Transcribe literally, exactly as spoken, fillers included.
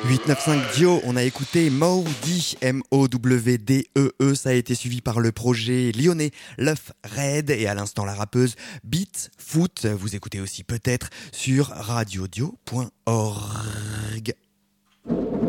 huit neuf cinq Dio, on a écouté Mowdy, M O W D E E, ça a été suivi par le projet lyonnais Love Red et à l'instant la rappeuse Beat Foot. Vous écoutez aussi peut-être sur radio dio point org.